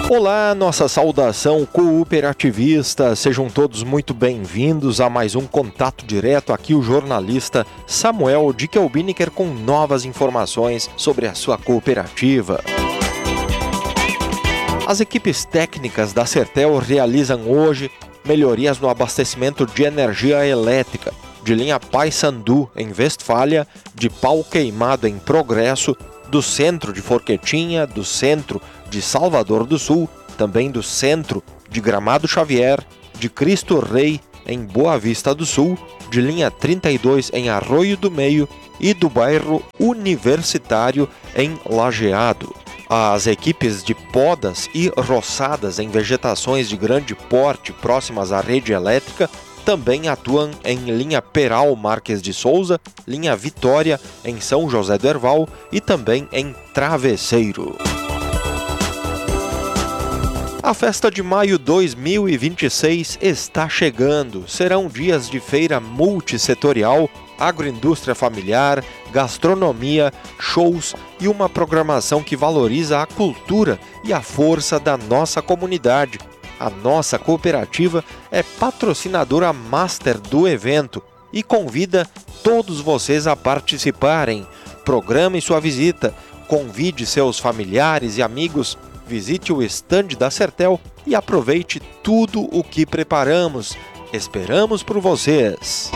Olá, nossa saudação cooperativista, sejam todos muito bem-vindos a mais um Contato Direto, aqui o jornalista Samuel Dickelbiniker com novas informações sobre a sua cooperativa. As equipes técnicas da Sertel realizam hoje melhorias no abastecimento de energia elétrica, de linha Paysandu em Westfália, de Pau Queimado em Progresso, do centro de Forquetinha, do centro de Salvador do Sul, também do centro de Gramado Xavier, de Cristo Rei em Boa Vista do Sul, de linha 32 em Arroio do Meio e do bairro Universitário em Lajeado. As equipes de podas e roçadas em vegetações de grande porte próximas à rede elétrica também atuam em linha Peral Marques de Souza, linha Vitória em São José do Herval e também em Travesseiro. A festa de maio 2026 está chegando. Serão dias de feira multissetorial, agroindústria familiar, gastronomia, shows e uma programação que valoriza a cultura e a força da nossa comunidade. A nossa cooperativa é patrocinadora master do evento e convida todos vocês a participarem. Programe sua visita, convide seus familiares e amigos, visite o estande da Sertel e aproveite tudo o que preparamos. Esperamos por vocês!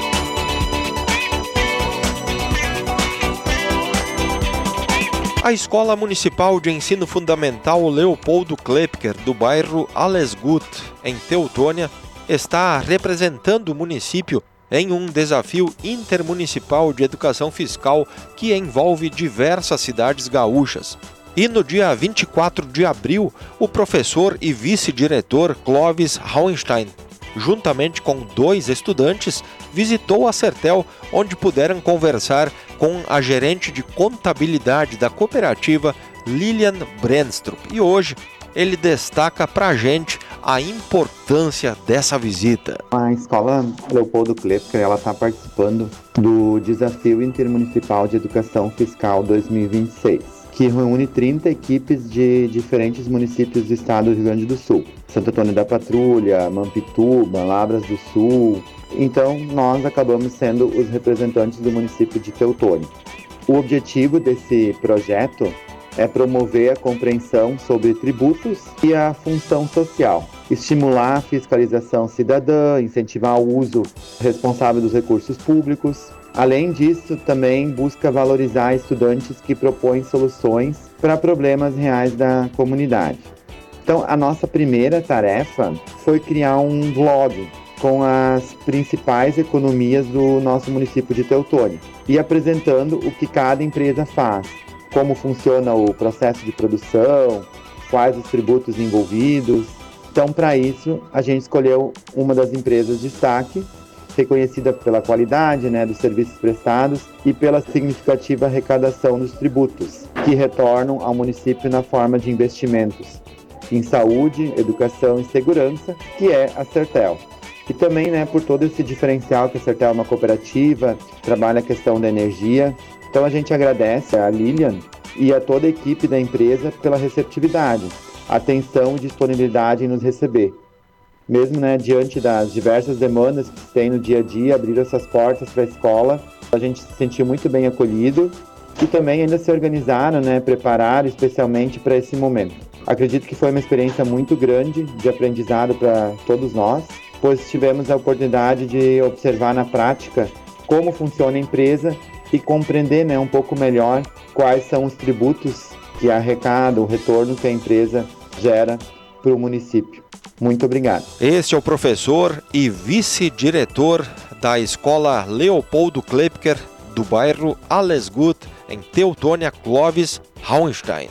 A Escola Municipal de Ensino Fundamental Leopoldo Klepker, do bairro Allesgut, em Teutônia, está representando o município em um desafio intermunicipal de educação fiscal que envolve diversas cidades gaúchas. E no dia 24 de abril, o professor e vice-diretor Clovis Hauenstein, juntamente com 2 estudantes, visitou a Sertel, onde puderam conversar com a gerente de contabilidade da cooperativa, Lilian Brandstrup. E hoje ele destaca para a gente a importância dessa visita. A Escola Leopoldo Klepker está participando do Desafio Intermunicipal de Educação Fiscal 2026. Que reúne 30 equipes de diferentes municípios do estado do Rio Grande do Sul. Santo Antônio da Patrulha, Mampituba, Lavras do Sul. Então, nós acabamos sendo os representantes do município de Teutônia. O objetivo desse projeto é promover a compreensão sobre tributos e a função social, estimular a fiscalização cidadã, incentivar o uso responsável dos recursos públicos. Além disso, também busca valorizar estudantes que propõem soluções para problemas reais da comunidade. Então, a nossa primeira tarefa foi criar um blog com as principais economias do nosso município de Teutônia e apresentando o que cada empresa faz, como funciona o processo de produção, quais os tributos envolvidos. Então, para isso, a gente escolheu uma das empresas de destaque, reconhecida pela qualidade dos serviços prestados e pela significativa arrecadação dos tributos, que retornam ao município na forma de investimentos em saúde, educação e segurança, que é a Sertel. E também por todo esse diferencial que a Sertel é uma cooperativa, trabalha a questão da energia. Então a gente agradece a Lilian e a toda a equipe da empresa pela receptividade, atenção e disponibilidade em nos receber. Mesmo diante das diversas demandas que se tem no dia a dia, abrir essas portas para a escola, a gente se sentiu muito bem acolhido e também ainda se organizaram, prepararam especialmente para esse momento. Acredito que foi uma experiência muito grande de aprendizado para todos nós, pois tivemos a oportunidade de observar na prática como funciona a empresa e compreender um pouco melhor quais são os tributos que arrecada, o retorno que a empresa gera para o município. Muito obrigado. Este é o professor e vice-diretor da Escola Leopoldo Klepker, do bairro Allesgut, em Teutônia, Clovis Hauenstein.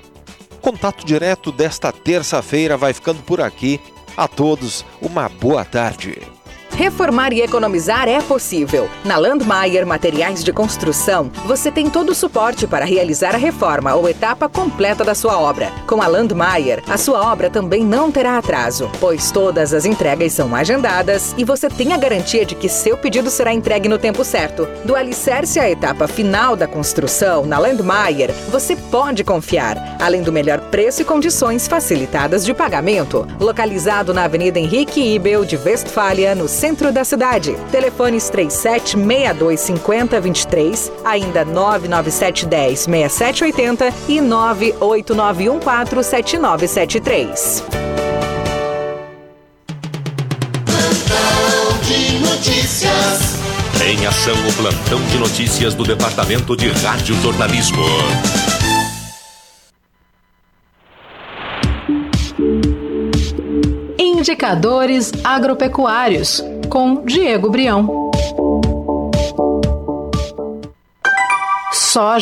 Contato Direto desta terça-feira vai ficando por aqui. A todos, uma boa tarde. Reformar e economizar é possível. Na Landmaier Materiais de Construção, você tem todo o suporte para realizar a reforma ou etapa completa da sua obra. Com a Landmaier, a sua obra também não terá atraso, pois todas as entregas são agendadas e você tem a garantia de que seu pedido será entregue no tempo certo. Do alicerce à etapa final da construção, na Landmaier, você pode confiar, além do melhor preço e condições facilitadas de pagamento. Localizado na Avenida Henrique Ibel de Westfália, no centro da cidade. Telefones 37625023, ainda 997106780 e 989147973. Plantão de notícias. Em ação, o plantão de notícias do Departamento de Radiojornalismo. Indicadores agropecuários, com Diego Brião. Soja.